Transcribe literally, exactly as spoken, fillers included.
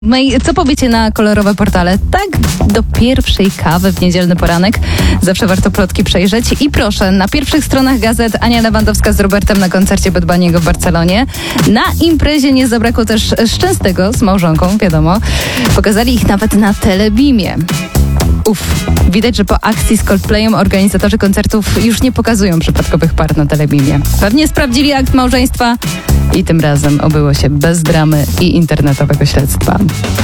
No i co powiecie na kolorowe portale? Tak, do pierwszej kawy w niedzielny poranek. Zawsze warto plotki przejrzeć. I proszę, na pierwszych stronach gazet Ania Lewandowska z Robertem na koncercie Bad Bunny'ego w Barcelonie. Na imprezie nie zabrakło też Szczęsnego z małżonką, wiadomo. Pokazali ich nawet na Telebimie. Uff, widać, że po akcji z Coldplayem organizatorzy koncertów już nie pokazują przypadkowych par na Telebimie. Pewnie sprawdzili akt małżeństwa i tym razem obyło się bez dramy i internetowego śledztwa.